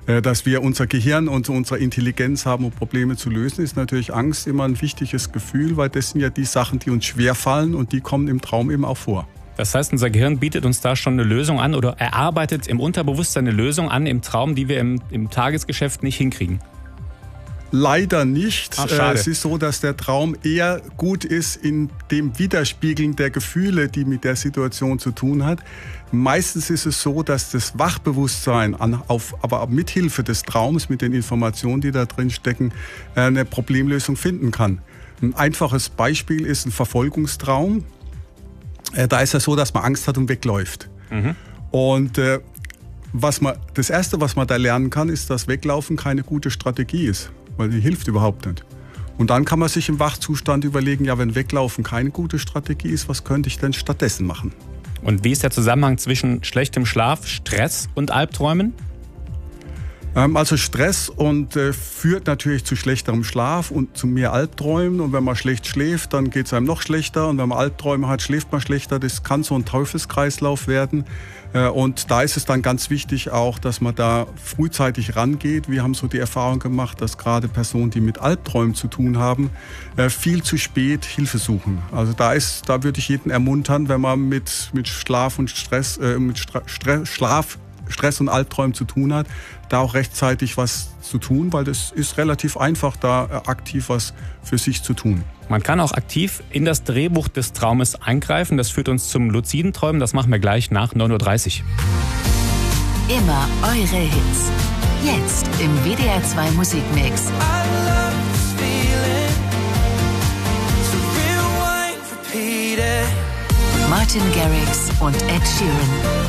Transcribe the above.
dass wir unser Gehirn und unsere Intelligenz haben, um Probleme zu lösen, ist natürlich Angst immer ein wichtiges Gefühl, weil das sind ja die Sachen, die uns schwerfallen und die kommen im Traum eben auch vor. Das heißt, unser Gehirn bietet uns da schon eine Lösung an oder erarbeitet im Unterbewusstsein eine Lösung an im Traum, die wir im Tagesgeschäft nicht hinkriegen. Leider nicht. Ach, schade. Es ist so, dass der Traum eher gut ist in dem Widerspiegeln der Gefühle, die mit der Situation zu tun hat. Meistens ist es so, dass das Wachbewusstsein, aber mithilfe des Traums, mit den Informationen, die da drin stecken, eine Problemlösung finden kann. Ein einfaches Beispiel ist ein Verfolgungstraum. Da ist es so, dass man Angst hat und wegläuft. Mhm. Und das Erste, was man da lernen kann, ist, dass Weglaufen keine gute Strategie ist, weil die hilft überhaupt nicht. Und dann kann man sich im Wachzustand überlegen, ja, wenn Weglaufen keine gute Strategie ist, was könnte ich denn stattdessen machen? Und wie ist der Zusammenhang zwischen schlechtem Schlaf, Stress und Albträumen? Also Stress führt natürlich zu schlechterem Schlaf und zu mehr Albträumen. Und wenn man schlecht schläft, dann geht es einem noch schlechter. Und wenn man Albträume hat, schläft man schlechter. Das kann so ein Teufelskreislauf werden. Und da ist es dann ganz wichtig auch, dass man da frühzeitig rangeht. Wir haben so die Erfahrung gemacht, dass gerade Personen, die mit Albträumen zu tun haben, viel zu spät Hilfe suchen. Also da würde ich jeden ermuntern, wenn man mit Schlaf und Stress und Albträumen zu tun hat, da auch rechtzeitig was zu tun, weil das ist relativ einfach, da aktiv was für sich zu tun. Man kann auch aktiv in das Drehbuch des Traumes eingreifen. Das führt uns zum luziden Träumen. Das machen wir gleich nach 9:30 Uhr. Immer eure Hits. Jetzt im WDR 2 Musikmix. Martin Garrix und Ed Sheeran.